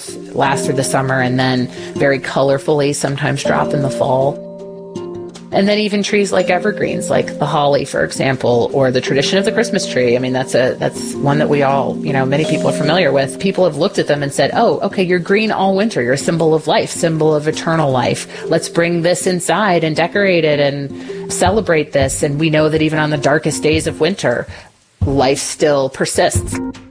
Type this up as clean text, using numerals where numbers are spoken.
last through the summer and then very colorfully sometimes drop in the fall. And then even trees like evergreens, like the holly, for example, or the tradition of the Christmas tree. I mean, that's one that we all, many people are familiar with. People have looked at them and said, oh, okay, you're green all winter. You're a symbol of life, symbol of eternal life. Let's bring this inside and decorate it and celebrate this. And we know that even on the darkest days of winter, life still persists.